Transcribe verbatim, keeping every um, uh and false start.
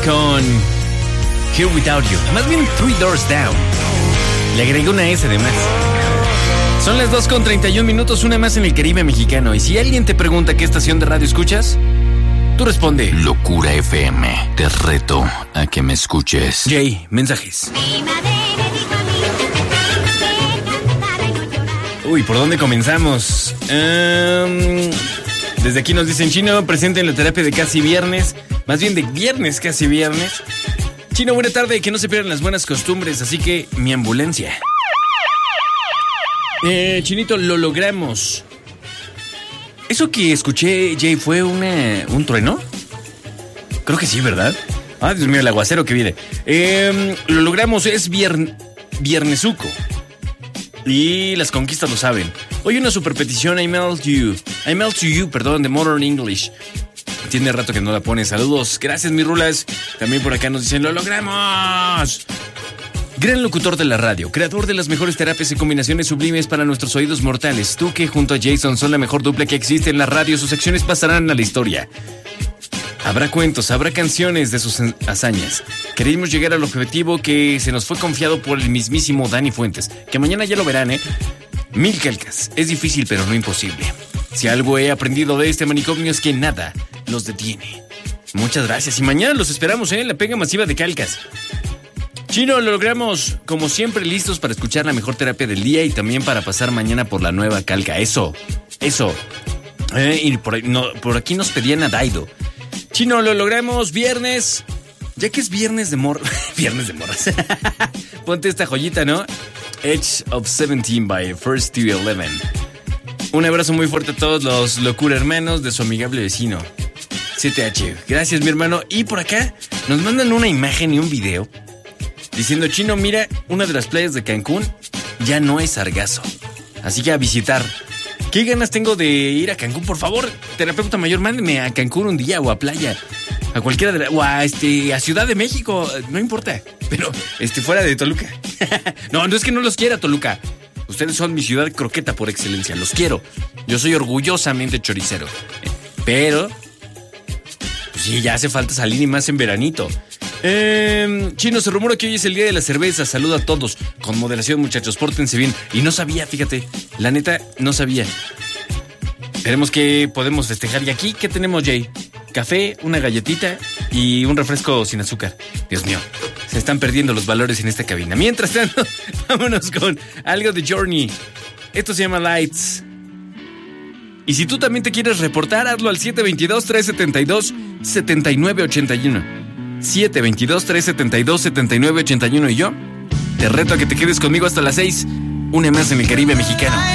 con Here Without You. Más bien Three Doors Down. Le agregué una S de más. Son las dos con treinta y un minutos, una más en el Caribe mexicano. Y si alguien te pregunta qué estación de radio escuchas, tú responde Locura F M. Te reto a que me escuches. Jay, mensajes. Uy, ¿por dónde comenzamos? Um, desde aquí nos dicen: Chino, presente en la terapia de casi viernes. Más bien de viernes casi viernes. Chino, buena tarde, que no se pierdan las buenas costumbres. Así que mi ambulancia. Eh, Chinito, lo logramos. ¿Eso que escuché, Jay, fue una, un trueno? Creo que sí, ¿verdad? Ah, Dios mío, el aguacero que viene. Eh, lo logramos, es vier, viernesuco. Y las conquistas lo saben. Hoy una super petición, I melt you. I melt to you, perdón, de Modern English. Tiene rato que no la pone. Saludos, gracias, mis rulas. También por acá nos dicen, ¡lo logramos! Gran locutor de la radio, creador de las mejores terapias y combinaciones sublimes para nuestros oídos mortales. Tú que junto a Jason son la mejor dupla que existe en la radio, sus acciones pasarán a la historia. Habrá cuentos, habrá canciones de sus hazañas. Queremos llegar al objetivo que se nos fue confiado por el mismísimo Dani Fuentes, que mañana ya lo verán, ¿eh? Mil calcas. Es difícil, pero no imposible. Si algo he aprendido de este manicomio es que nada los detiene. Muchas gracias y mañana los esperamos, ¿eh? La pega masiva de calcas. Chino, lo logramos, como siempre, listos para escuchar la mejor terapia del día y también para pasar mañana por la nueva calca. Eso, eso. Eh, y por, ahí, no, por aquí nos pedían a Daido. Chino, lo logramos, viernes. Ya que es viernes de mor... viernes de morras. Ponte esta joyita, ¿no? Edge of seventeen by First to Eleven. Un abrazo muy fuerte a todos los locura hermanos de su amigable vecino siete H. Gracias, mi hermano. Y por acá nos mandan una imagen y un video diciendo: Chino, mira, una de las playas de Cancún ya no es sargazo. Así que a visitar. ¿Qué ganas tengo de ir a Cancún? Por favor, terapeuta mayor, mándeme a Cancún un día o a playa. A cualquiera de la... O a, este, a Ciudad de México, no importa. Pero este, fuera de Toluca. No, no es que no los quiera, Toluca. Ustedes son mi ciudad croqueta por excelencia. Los quiero. Yo soy orgullosamente choricero. Pero... pues sí, ya hace falta salir y más en veranito. Eh, Chino, se rumora que hoy es el día de la cerveza. Saludo a todos. Con moderación, muchachos, pórtense bien. Y no sabía, fíjate. La neta, no sabía. Esperemos que podemos festejar. ¿Y aquí qué tenemos, Jay? Café, una galletita y un refresco sin azúcar. Dios mío, se están perdiendo los valores en esta cabina. Mientras tanto, vámonos con algo de Journey. Esto se llama Lights. Y si tú también te quieres reportar, hazlo al siete dos dos, tres siete dos, siete nueve ocho uno. siete dos dos, tres siete dos, siete nueve ocho uno. Y yo te reto a que te quedes conmigo hasta las seis. Una más en el Caribe mexicano.